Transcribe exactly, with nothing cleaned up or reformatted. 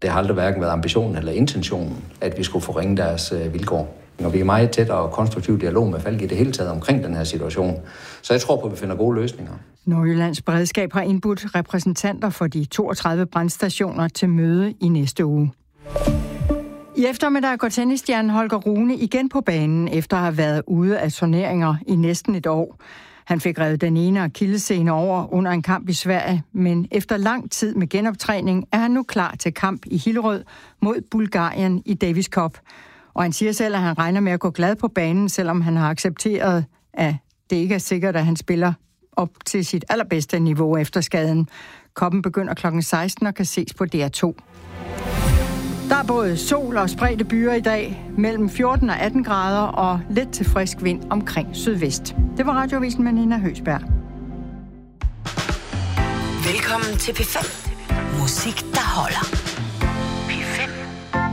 Det har aldrig hverken været ambitionen eller intentionen, at vi skulle forringe deres øh, vilkår. Og vi er meget tæt og konstruktiv dialog med Falck i det hele taget omkring den her situation. Så jeg tror på, at vi finder gode løsninger. Nordjyllands Beredskab har indbudt repræsentanter for de toogtredive brandstationer til møde i næste uge. I eftermiddag går tennisstjernen Holger Rune igen på banen, efter at have været ude af turneringer i næsten et år. Han fik revet den ene akillessene over under en kamp i Sverige, men efter lang tid med genoptræning er han nu klar til kamp i Hillerød mod Bulgarien i Davis Cup. Og han siger selv, at han regner med at gå glad på banen, selvom han har accepteret, at det ikke er sikkert, at han spiller op til sit allerbedste niveau efter skaden. Koppen begynder klokken seksten og kan ses på D R to. Der er både sol og spredte byer i dag, mellem fjorten og atten grader og lidt til frisk vind omkring sydvest. Det var Radioavisen med Nina Høsberg. Velkommen til P fem. Musik, der holder.